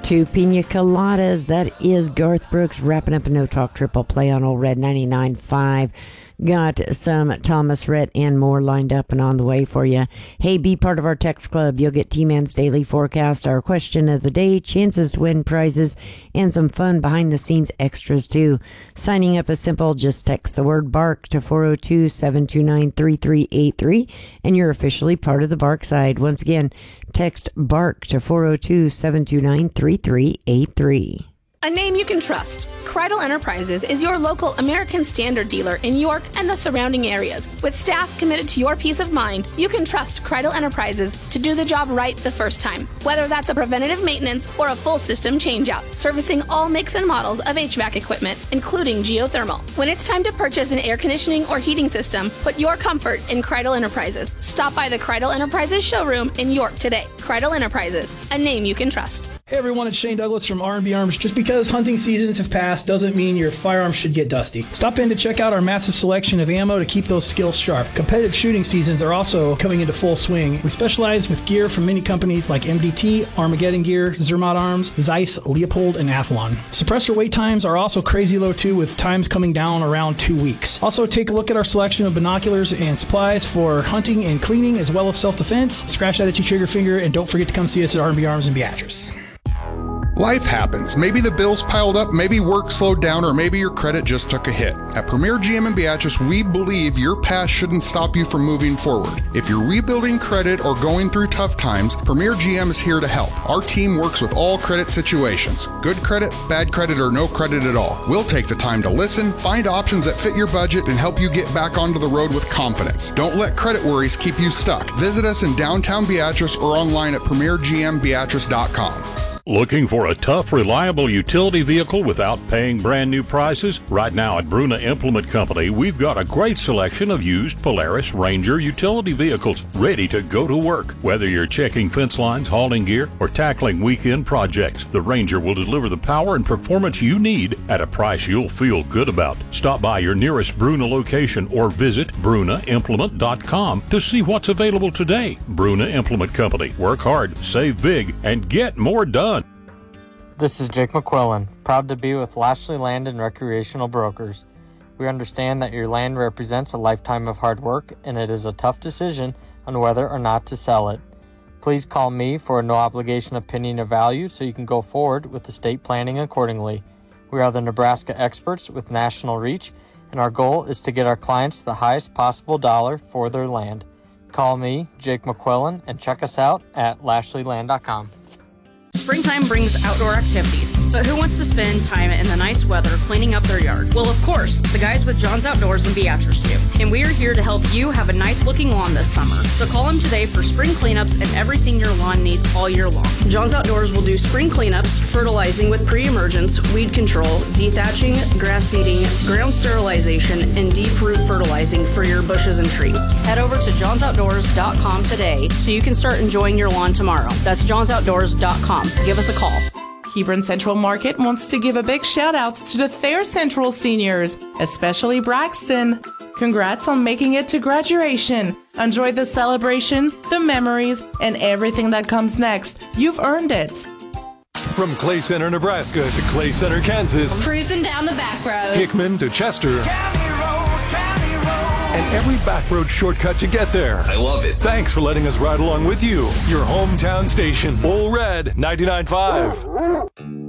2 Pina Coladas. That is Garth Brooks wrapping up a No Talk triple play on Old Red 99.5. Got some Thomas Rhett and more lined up and on the way for you. Hey, be part of our text club. You'll get T-Man's daily forecast, our question of the day, chances to win prizes, and some fun behind-the-scenes extras, too. Signing up is simple. Just text the word BARK to 402-729-3383, and you're officially part of the Bark side. Once again, text BARK to 402-729-3383. A name you can trust. Kreidel Enterprises is your local American Standard dealer in York and the surrounding areas. With staff committed to your peace of mind, you can trust Kreidel Enterprises to do the job right the first time. Whether that's a preventative maintenance or a full system changeout, servicing all makes and models of HVAC equipment, including geothermal. When it's time to purchase an air conditioning or heating system, put your comfort in Kreidel Enterprises. Stop by the Kreidel Enterprises showroom in York today. Kreidel Enterprises, a name you can trust. Hey everyone, it's Shane Douglas from R&B Arms. Just because hunting seasons have passed doesn't mean your firearms should get dusty. Stop in to check out our massive selection of ammo to keep those skills sharp. Competitive shooting seasons are also coming into full swing. We specialize with gear from many companies like MDT, Armageddon Gear, Zermatt Arms, Zeiss, Leopold, and Athlon. Suppressor wait times are also crazy low too, with times coming down around 2 weeks. Also take a look at our selection of binoculars and supplies for hunting and cleaning as well as self-defense. Scratch that itchy trigger finger and don't forget to come see us at R&B Arms in Beatrice. Life happens. Maybe the bills piled up, maybe work slowed down, or maybe your credit just took a hit. At Premier GM in Beatrice, we believe your past shouldn't stop you from moving forward. If you're rebuilding credit or going through tough times, Premier GM is here to help. Our team works with all credit situations. Good credit, bad credit, or no credit at all. We'll take the time to listen, find options that fit your budget, and help you get back onto the road with confidence. Don't let credit worries keep you stuck. Visit us in downtown Beatrice or online at premiergmbeatrice.com. Looking for a tough, reliable utility vehicle without paying brand new prices? Right now at Bruna Implement Company, we've got a great selection of used Polaris Ranger utility vehicles ready to go to work. Whether you're checking fence lines, hauling gear, or tackling weekend projects, the Ranger will deliver the power and performance you need at a price you'll feel good about. Stop by your nearest Bruna location or visit brunaimplement.com to see what's available today. Bruna Implement Company. Work hard, save big, and get more done. This is Jake McQuillan, proud to be with Lashley Land and Recreational Brokers. We understand that your land represents a lifetime of hard work, and it is a tough decision on whether or not to sell it. Please call me for a no-obligation opinion of value so you can go forward with estate planning accordingly. We are the Nebraska experts with national reach, and our goal is to get our clients the highest possible dollar for their land. Call me, Jake McQuillan, and check us out at lashleyland.com. Springtime brings outdoor activities, but who wants to spend time in the nice weather cleaning up their yard? Well, of course, the guys with John's Outdoors in Beatrice do. And we are here to help you have a nice looking lawn this summer. So call them today for spring cleanups and everything your lawn needs all year long. John's Outdoors will do spring cleanups, fertilizing with pre-emergence, weed control, dethatching, grass seeding, ground sterilization, and deep root fertilizing for your bushes and trees. Head over to johnsoutdoors.com today so you can start enjoying your lawn tomorrow. That's johnsoutdoors.com. Give us a call. Hebron Central Market wants to give a big shout out to the Thayer Central seniors, especially Braxton. Congrats on making it to graduation. Enjoy the celebration, the memories, and everything that comes next. You've earned it. From Clay Center, Nebraska to Clay Center, Kansas. Cruising down the back road. Hickman to Chester. And every back road shortcut to get there. I love it. Thanks for letting us ride along with you. Your hometown station, Bull Red 99.5.